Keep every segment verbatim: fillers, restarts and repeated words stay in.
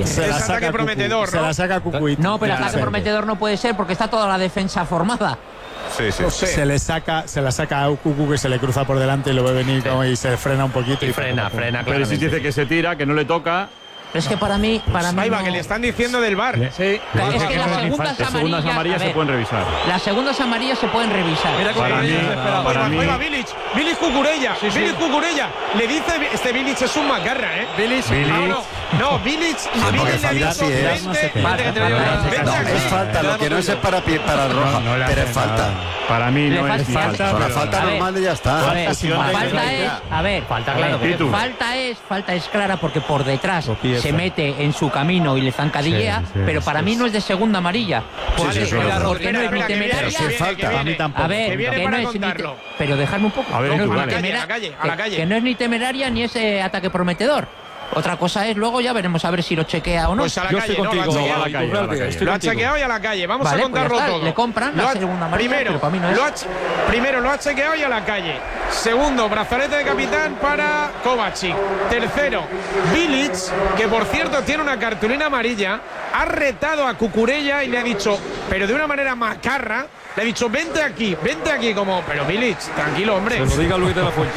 amarilla. Se la es saca ataque prometedor, Cucu, ¿no? Se la saca Cucuy. No, pero Ya, ataque sí. prometedor no puede ser porque está toda la defensa formada. Sí, sí. No sé. Se le saca, se la saca a Cucu, que se le cruza por delante y lo ve venir como y se frena un poquito. Y Y frena, pum, pum. frena, Pero si claramente. dice que se tira, que no le toca. Es que para mí, para mí Ahí va, no- que le están diciendo del bar. Sí. Es que las segundas Las amarillas, segundas amarillas a se ver, pueden revisar. Las segundas amarillas se pueden revisar. Mira cómo Para Cucurella mí- se espera. para Ahí va, mí- ahí va Bilic, Bilic Cucurella, Sí, sí. Bilic Cucurella. Le dice, este Bilic es un macarra, ¿eh? Bilic. Ah, no, no, Bilic, porque Bilic le falta ha sí dicho, es. vente, Vete, que te voy a vente ver. No, aquí. es falta. Lo que no es es para, pi- para roja, No le pero hace es falta. nada. Para mí Le no es falta- falta. Para pero- falta A ver, normal y ya está. A ver, Falta falta es, a ver, Falta, a claro, ver, Pitu. falta es, falta es clara porque por detrás Tropieza. se mete en su camino y le zancadillea, Sí, sí, pero sí, para sí. mí no es de segunda amarilla. Porque, sí, sí, porque sí, sí. porque no es ni Espera, que viene, temeraria. que viene, falta. que A viene. mí tampoco. A ver, Que viene que para no es ni te- contarlo. pero dejarme un poco. A ver, Que no es tú, ni vale. A la calle, temera- a la calle, a la que- calle. Que no es ni temeraria ni ese ataque prometedor. Otra cosa es, luego ya veremos a ver si lo chequea o no. Pues a la Yo calle, estoy no, lo ha contigo. chequeado. a la calle, a la calle. Estoy Lo ha contigo. chequeado y a la calle. Vamos Vale, a pues ya contarlo está, todo. le compran la Lo ha- segunda amarilla, primero, pero para mí no es. lo ha che- primero lo ha chequeado y a la calle. Segundo, brazalete de capitán para Kovacic. Tercero, Bilic, que por cierto tiene una cartulina amarilla, ha retado a Cucurella y le ha dicho, pero de una manera macarra, le ha dicho, vente aquí, vente aquí, como, pero Bilic, tranquilo, hombre. Se lo diga Luis de la Fuente.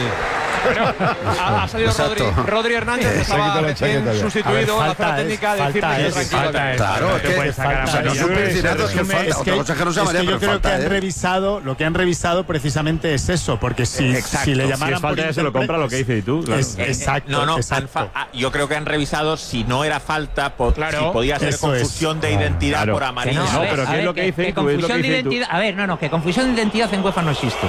Ha, ha salido Exacto. Rodri, Rodri Hernández, que estaba quita la recién chaqueta ya. sustituido en la falta zona es- técnica, falta decirle que es- tranquilo. falta es- Claro, no es te que puedes sacar falta- amarilla. no son pensionados, que falta. Es Otra que, cosa que no sea es que amarilla, yo pero creo que falta, han ¿eh? revisado, lo que han revisado precisamente es eso, porque si, Exacto. si le Si llamaran es falta, por ya se lo compra lo que dice y tú, claro. Es- Eh, eh, exacto, no, no, exacto. han fa- ah, yo creo que han revisado si no era falta, po- Claro, si podía ser eso es. confusión de identidad Claro. por Que amarilla. no, No, a ver, pero a ¿qué es ver, lo que dice que tú? Es lo que confusión de dice tú. identidad. A ver, no, no, que confusión de identidad en UEFA no existe.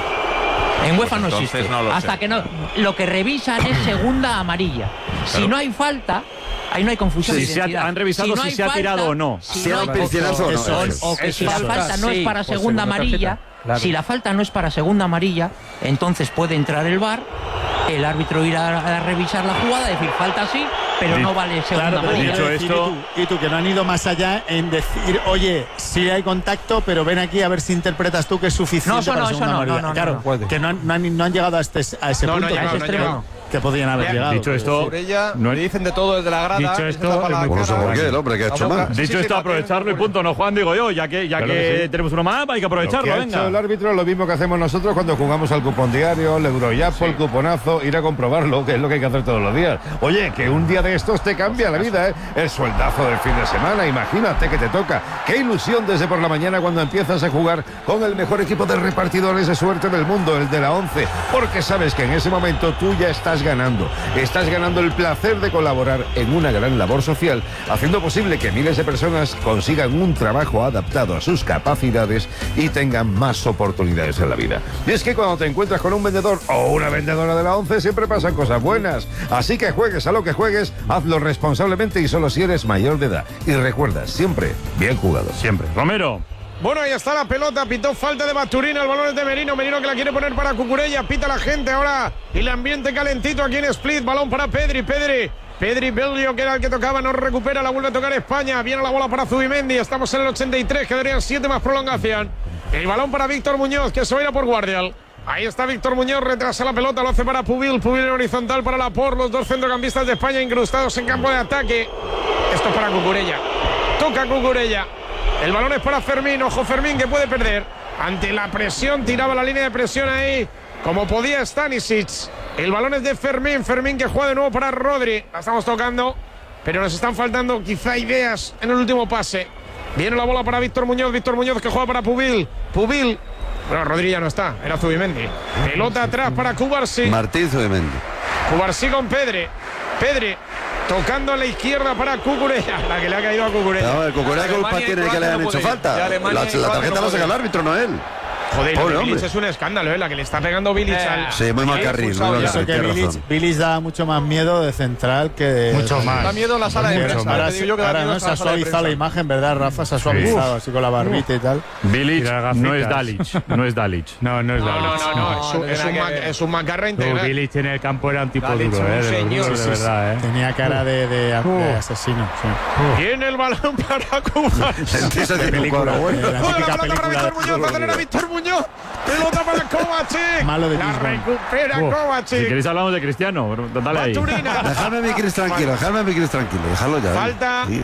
En UEFA no entonces existe. no lo Hasta sé. que no. Lo que revisan es segunda amarilla. Si no hay falta, ahí no hay confusión Sí, de se ha- identidad. han revisado no si hay se ha tirado o no. Si Si no hay hay pensionados o no. Eso es. o que Es si la falta, falta no sí, es para por segunda segunda amarilla, tarjeta, claro. si la falta no es para segunda amarilla, entonces puede entrar el V A R, el árbitro irá a revisar la jugada, decir falta sí, pero Di- no vale segunda Claro, pero amarilla. dicho quiero decir, esto- y tú, y tú, que no han ido más allá en decir, oye, sí hay contacto, pero ven aquí a ver si interpretas tú que es suficiente No, eso para no, segunda eso no, amarilla. no, no, claro, no, no. Puede. que no han, no han- no han llegado a, este, a ese No, no punto, han llegado, a ese no han extremo, llegado. que podían haber Ya, llegado. Dicho esto, Cucurella, no le es- dicen de todo desde la grada. Dicho se esto, tapa la es muy Pues no sé cara, por qué, el hombre, que ha la hecho boca. mal. Sí, Dicho sí, esto, no, aprovecharlo y punto, ¿no, Juan? Digo yo, ya que, ya Claro que, que sí. tenemos uno más, hay que Lo que aprovecharlo, ha venga. hecho el árbitro es lo mismo que hacemos nosotros cuando jugamos al cupón diario, el Euroyapo, el cuponazo, ir a comprobarlo, que es lo que hay que hacer todos los días. Oye, que un día de estos te cambia la vida, ¿eh? El sueldazo del fin de semana, imagínate que te toca. Qué ilusión desde por la mañana cuando empiezas a jugar con el mejor equipo de repartidores de suerte del mundo, el de la once, porque sabes que en ese momento tú ya estás ganando. Estás ganando el placer de colaborar en una gran labor social, haciendo posible que miles de personas consigan un trabajo adaptado a sus capacidades y tengan más oportunidades en la vida. Y es que cuando te encuentras con un vendedor o una vendedora de la once siempre pasan cosas buenas. Así que juegues a lo que juegues, hazlo responsablemente y solo si eres mayor de edad. Y recuerda, siempre bien jugado. Siempre. Romero. Bueno, ahí está la pelota, pitó falta de Basturina, el balón es de Merino, Merino que la quiere poner para Cucurella, pita la gente ahora, y el ambiente calentito aquí en Split, balón para Pedri, Pedri, Pedri Belio, que era el que tocaba, no recupera, la vuelve a tocar España, viene la bola para Zubimendi, estamos en el ochenta y tres, quedarían siete más prolongación, el balón para Víctor Muñoz, que se va a ir a por Guardial. Ahí está Víctor Muñoz, retrasa la pelota, lo hace para Pubil, Pubil en horizontal para Laporte, los dos centrocampistas de España incrustados en campo de ataque. Esto es para Cucurella, toca Cucurella. El balón es para Fermín, ojo Fermín que puede perder. Ante la presión, tiraba la línea de presión ahí, como podía Stanisic. El balón es de Fermín, Fermín que juega de nuevo para Rodri. La estamos tocando, pero nos están faltando quizá ideas en el último pase. Viene la bola para Víctor Muñoz, Víctor Muñoz que juega para Pubil. Pubil, bueno, Rodri ya no está, era Zubimendi. Pelota atrás para Cubarsí. Martín Zubimendi. Cubarsí con Pedri. Pedri tocando a la izquierda para Cucurella, la que le ha caído a Cucurella. No, el Cucurella, ¿qué culpa Alemania y tiene de que le Croacia hayan no hecho puede ir. falta? De La, Alemania y la Croacia tarjeta no la saca el puede ir. árbitro, no él. Joder, Pobre lo de Bilic hombre. es un escándalo, ¿eh? La que le está pegando Bilic Eh, al... Sí, muy mal carril, muy expulsado mal ya. Eso carril, que tiene Bilic, razón. Bilic da mucho más miedo de central que de... Mucho más. Da miedo en la sala de Mucho prensa. más. Ahora, te digo yo que da ahora miedo no en se la ha sala de suavizado la prensa. imagen, ¿verdad, Rafa? Se ha suavizado así con la barbita y tal. Bilic Y las gafitas. no es Dalic, no es Dalic. No, no es No, Dalic. no, no, no, es un, no es un, tiene ma- que ver. es un macarra No, integral. Bilic en el campo era un tipo Dalic, duro, un eh, de los señor. duros Sí, de sí, verdad, eh. Tenía cara de, de, de asesino. Sí. Tiene el balón para Cuba. Sentirse de película, cuadro, bueno. eh, la Juega típica la pelota para película Víctor Muñoz, va a tener a Víctor Muñoz. Pelota para Kovacic. Malo de La James Bond. recupera Oh, Kovacic. si queréis hablamos de Cristiano, dale ahí. Basturina. Dejadme a mi Cris tranquilo, dejadme a mi Cris tranquilo, dejadlo ya. ¿eh? Falta Sí.